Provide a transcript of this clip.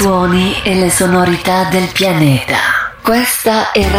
suoni e le sonorità del pianeta. Questa è